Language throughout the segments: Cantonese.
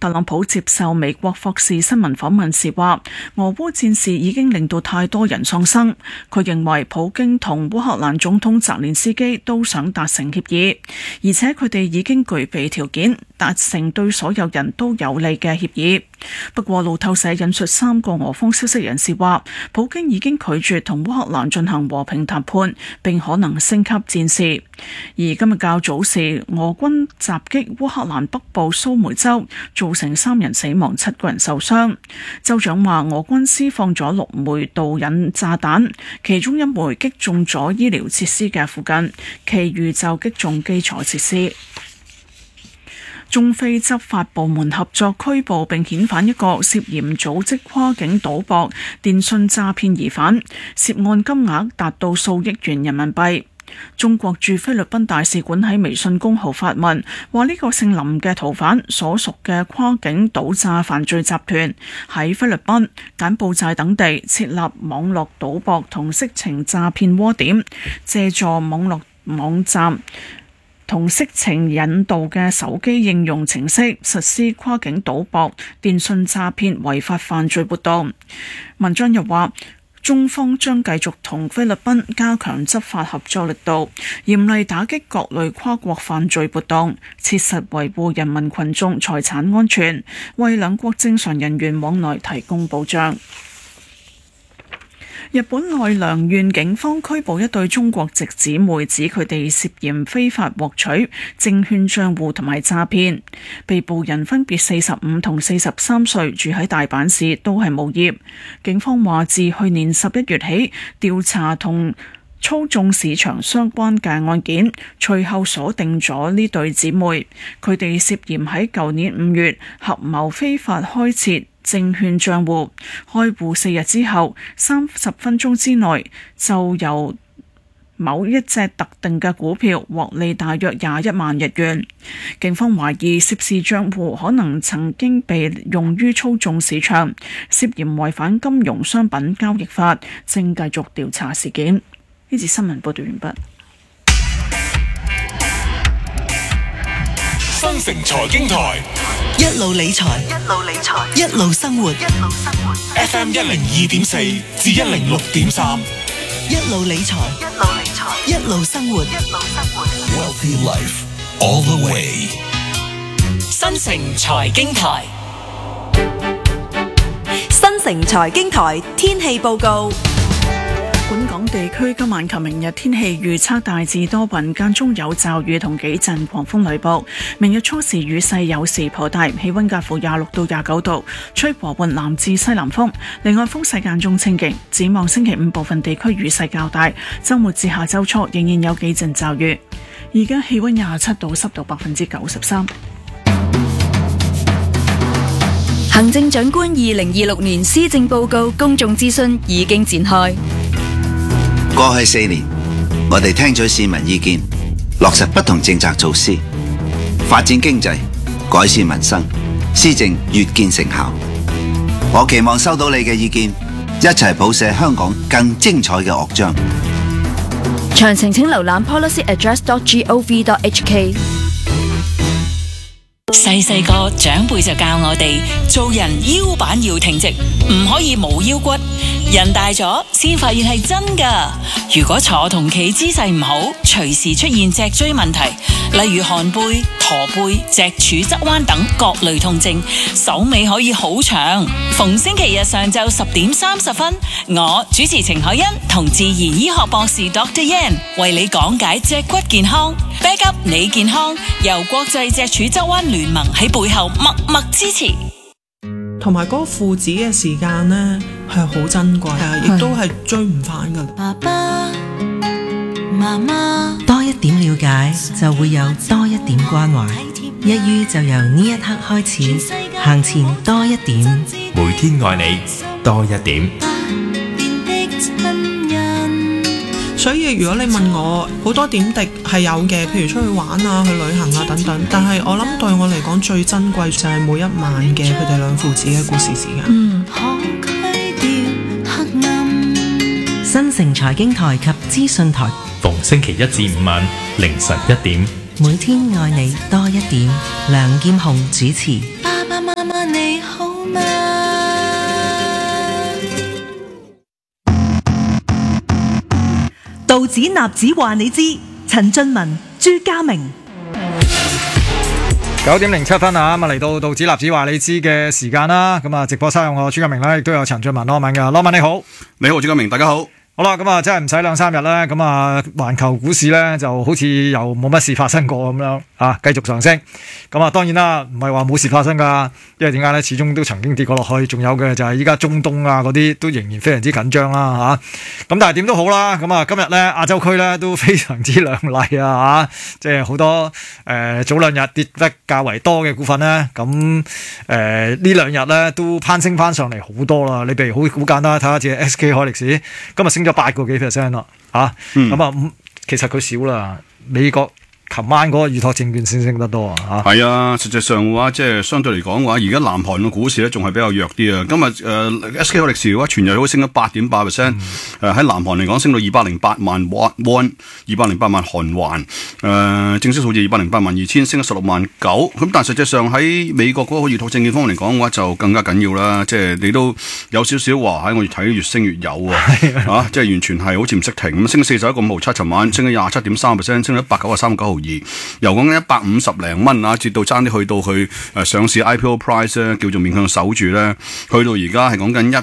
特朗普接受美國霍士新聞訪問時話，俄烏戰事已經令到太多人喪生。佢認為普京同烏克蘭總統澤連斯基都想達成協議，而且佢哋已經具備條件達成對所有人都有利嘅協議。不過路透社引述3個俄方消息人士話，普京已經拒絕同烏克蘭進行和平談判，並可能升級戰事。而今日較早時，俄軍襲擊烏克蘭北部蘇梅州，造成3人死亡、7個人受傷。州長話俄軍施放咗6枚導引炸彈，其中1枚擊中咗醫療設施嘅附近，其餘就擊中基礎設施。中非執法部門合作拘捕並遣返一個涉嫌組織跨境賭博、電信詐騙疑犯，涉案金額達到數億元人民幣。中國駐菲律賓大使館喺微信公號發文，話呢個姓林嘅逃犯所屬嘅跨境賭詐犯罪集團喺菲律賓、柬埔寨等地設立網絡賭博同色情詐騙窩點，借助網絡網站同色情引導嘅手機應用程式實施跨境賭博、電信詐騙違法犯罪活動。文章又話，中方將繼續同菲律賓加強執法合作力度，嚴厲打擊各類跨國犯罪活動，切實維護人民群眾財產安全，為兩國正常人員往來提供保障。日本奈良縣警方拘捕一對中國籍姊妹，指佢哋涉嫌非法獲取證券賬戶同埋詐騙。被捕人分別45同43歲，住喺大阪市，都係無業。警方話自去年11月起調查同操縱市場相關嘅案件，隨後鎖定咗呢對姊妹。佢哋涉嫌喺舊年5月合謀非法開設證券賬戶，開戶4日之後，30分鐘之內就由某一隻特定嘅股票獲利大約21萬日元。警方懷疑涉事賬戶可能曾經被用於操縱市場，涉嫌違反金融商品交易法，正繼續調查事件。呢節新聞報道完畢。 新城財經台一路理財，一路生活。 FM 102.4至106.3， 一路理財，一路生活。 Wealthy Life all the way。 新城財經台，新城財經台天氣報告。 本港地區今晚及明日天氣預測大致多雲，間中有驟雨同幾陣狂風雷暴。明日初時雨勢有時頗大，氣溫介乎26到29度，吹和緩南至西南風。離岸風勢間中清勁。展望星期5部分地區雨勢較大，周末至下周初仍然有幾陣驟雨。而家氣溫27度，濕度93%。 行政長官2026年施政報告公眾諮詢已經展開。 過去4年，我哋聽取市民意見，落實不同政策措施，發展經濟，改善民生，施政越見成效。我期望收到你嘅意見，一齊譜寫香港更精彩嘅樂章。 詳情請瀏覽 policyaddress.gov.hk。 細細個長輩就教我哋做人腰板要挺直，唔可以冇腰骨。人大咗先發現係真㗎。如果坐同企姿勢唔好，隨時出現脊椎問題，例如寒背、駝背、脊柱側彎等各類痛症，手尾可以好長。逢星期日上晝10點30分，我主持程海欣同自然醫學博士 Dr. Yan 為你講解脊骨健康。Back up 你健康，由國際脊柱側彎聯盟喺背後默默支持。 同埋嗰個父子嘅時間呢，係好珍貴，亦都係追唔返㗎。 爸爸媽媽，多一點了解，就會有多一點關懷。一於就由呢一刻開始，行前多一點， 每天愛你多一點。 所以如果你問我，好多點滴係有嘅，譬如出去玩啊、去旅行啊等等。但係我諗對我嚟講最珍貴就係每一晚嘅佢哋兩父子嘅故事時間。 新城財經台及資訊台， 逢星期1至5晚凌晨1點， 每天愛你多一點。梁劍虹主持。爸爸媽媽你好嗎？ 道指納指話你知，陳俊文、朱家明。 9:07啊，咁啊嚟到道指納指話你知嘅時間啦。咁啊，直播室有我朱家明啦，亦都有陳俊文羅文嘅。羅文你好。 你好，朱家明，大家好。 好啦，咁啊，真係唔使2-3日咧，咁啊，環球股市咧就好似又冇乜事發生過咁樣啊，繼續上升。咁啊，當然啦，唔係話冇事發生噶，因為點解咧？始終都曾經跌過落去，仲有嘅就係依家中東啊嗰啲都仍然非常之緊張啦嚇。咁但係點都好啦，咁啊今日咧亞洲區咧都非常之亮麗啊嚇，即係好多早兩日跌得較為多嘅股份咧，咁呢兩日咧都攀升翻上嚟好多啦。你譬如好簡單睇下隻 SK 海力士，今日升咗8個幾%咯嚇，咁啊其實佢少啦，美國。琴晚嗰個預託證券先升得多啊！ 係啊，實際上嘅話，即係相對嚟講嘅話，而家南韓嘅股市咧仲係比較弱啲啊。今日SK 海力士嘅話，全日都升咗8.8%，喺南韓嚟講升到208萬，208萬韓元，正式數字208萬2千，升咗16萬9。咁但係實際上喺美國嗰個預託證券方面嚟講嘅話，就更加緊要啦。即係你都有少少話喺我越睇越升越有啊！即係完全係好似唔識停咁，升咗41個5毫7，尋晚升咗27.3%，升咗193.9%。由講緊150零蚊啊，至到爭啲去到去上市 IPO price 咧，叫做勉強守住咧，去到而家係講緊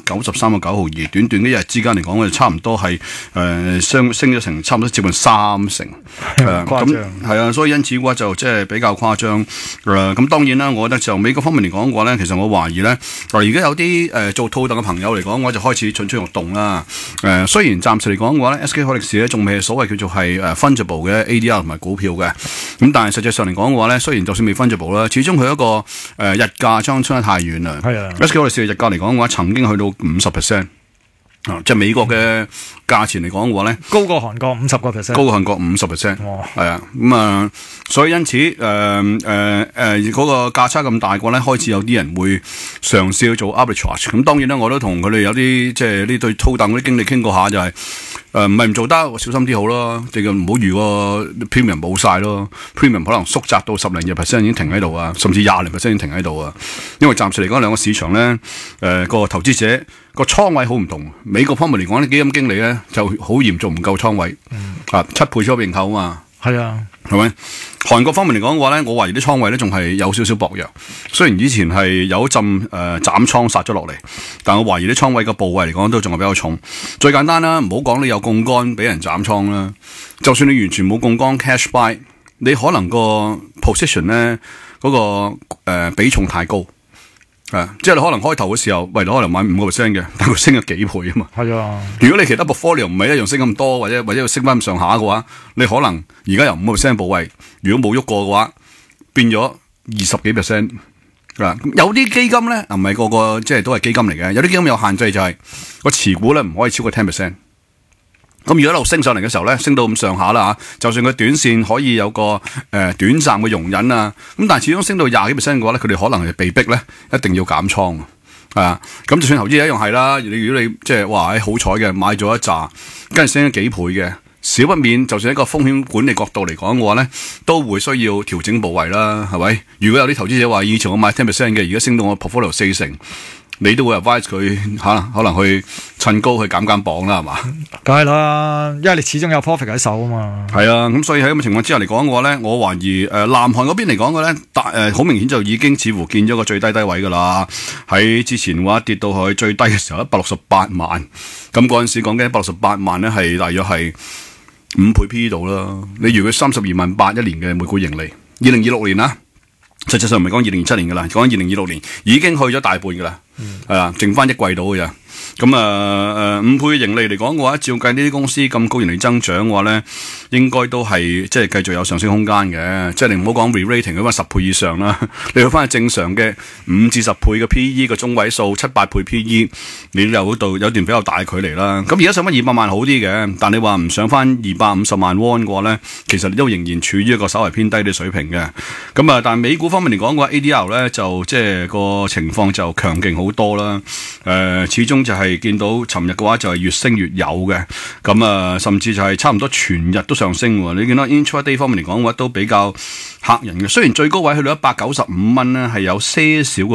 193.9%，短短一日之間嚟講，就差唔多係升咗成差唔多接近30%，咁係啊，所以因此嘅話就即係比較誇張。咁當然啦，我覺得就美國方面嚟講嘅話咧，其實我懷疑咧，而家有啲做套戥嘅朋友嚟講，我就開始蠢蠢欲動啦。雖然暫時嚟講嘅話咧 ，SK 海力士咧仲未係所謂叫做係fungible 嘅 ADR 同埋股票嘅，咁但係實際上嚟講嘅話咧，雖然就算未 fungible 啦，始終佢一個日價相差得太遠啦。係啊 SK 海力士嘅日價嚟講嘅話，曾經去到50%。即係美國嘅價錢嚟講嘅話咧， 高過韓國50%， 高過韓國50%，係啊，咁啊，所以因此嗰個價差咁大嘅話咧，開始有啲人會嘗試去做 arbitrage。咁當然啦，我都同佢哋有啲即係呢對套戥嗰啲經理傾過下，就係唔係唔做得，小心啲好咯，即係唔好預個 premium 冇晒咯 ，premium 可能縮窄到10%已經停喺度啊，甚至20%已經停喺度啊。因為暫時嚟講兩個市場咧，個投資者個倉位好唔同。美國方面嚟講，啲基金經理咧就好嚴重唔夠倉位，7倍初認購啊嘛。係啊，係咪？韓國方面嚟講嘅話咧，我懷疑啲倉位咧仲係有少少薄弱。雖然以前係有一陣斬倉殺咗落嚟，但我懷疑啲倉位嘅部位嚟講都仲係比較重。最簡單啦，唔好講你有槓桿俾人斬倉啦，就算你完全冇槓桿 cash buy， 你可能個 position 咧嗰個比重太高。即係你可能開頭嘅時候，喂，你可能買5%嘅，但佢升咗幾倍啊嘛。係啊，如果你其他 portfolio 唔係一樣升咁多，或者要升翻咁上下嘅話，你可能而家由5%部位，如果冇喐過嘅話，變咗20幾%。有啲基金咧，唔係個個即係都係基金嚟嘅，有啲基金有限制，就係個持股咧唔可以超過 10%。咁如果一路升上嚟嘅時候咧，升到咁上下啦嚇，就算佢短線可以有個短暫嘅容忍啊，咁但係始終升到20幾%嘅話咧，佢哋可能係被逼咧一定要減倉啊。咁就算投資者一樣係啦，如果你即係話好彩嘅買咗一紮，跟住升咗幾倍嘅，少不免就算一個風險管理角度嚟講嘅話咧，都會需要調整部位啦，係咪？如果有啲投資者話以前我買 10% 嘅，而家升到我 portfolio 40%。你都會 advise 佢可能去趁高去減磅啦，係嘛？ 梗係啦，因為你始終有 profit 喺手啊嘛。係啊，咁所以喺咁嘅情況之下嚟講嘅話咧，我懷疑南韓嗰邊嚟講嘅咧，好明顯就已經似乎見咗個最低位㗎啦。喺之前嘅話跌到去最低嘅時候168萬，咁嗰陣時講緊168萬咧係大約係5倍 P 度啦。你如果32萬8一年嘅每股盈利，2026年啦。實際上唔係講2027年噶啦，講緊2026年已經去咗大半噶啦，係啦，剩翻1季到嘅咋。咁5倍盈利嚟講嘅話，照計呢啲公司咁高盈利增長嘅話咧，應該都係即係繼續有上升空間嘅。即係你唔好講 re-rating 咁話10倍以上啦，你去翻正常嘅5至10倍嘅 PE 嘅中位數7-8倍 PE， 你有段比較大嘅距離啦。咁而家上翻200萬好啲嘅，但你話唔上翻250萬 won 嘅話咧，其實你都仍然處於一個稍為偏低啲水平嘅。咁但係美股方面嚟講嘅話 ，ADR 咧就即係個情況就強勁好多啦。始終就係見到尋日嘅話就係越升越有嘅，咁甚至就係差唔多全日都上升喎。你見到 intraday 方面嚟講嘅話都比較嚇人嘅，雖然最高位去到195蚊咧，係有些少